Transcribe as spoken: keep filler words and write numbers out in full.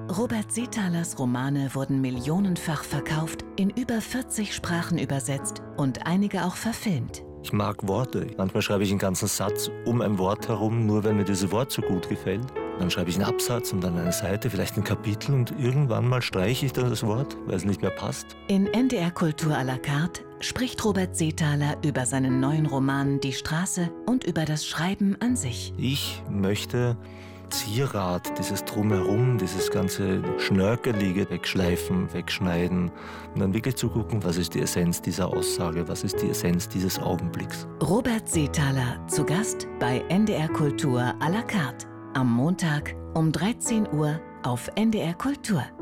Robert Seethalers Romane wurden millionenfach verkauft, in über vierzig Sprachen übersetzt und einige auch verfilmt. Ich mag Worte. Manchmal schreibe ich einen ganzen Satz um ein Wort herum, nur weil mir dieses Wort so gut gefällt. Dann schreibe ich einen Absatz und dann eine Seite, vielleicht ein Kapitel und irgendwann mal streiche ich dann das Wort, weil es nicht mehr passt. In N D R Kultur à la carte spricht Robert Seethaler über seinen neuen Roman Die Straße und über das Schreiben an sich. Ich möchte Zierat, dieses Drumherum, dieses ganze Schnörkelige wegschleifen, wegschneiden und dann wirklich zu gucken, was ist die Essenz dieser Aussage, was ist die Essenz dieses Augenblicks. Robert Seethaler zu Gast bei N D R Kultur à la carte am Montag um dreizehn Uhr auf N D R Kultur.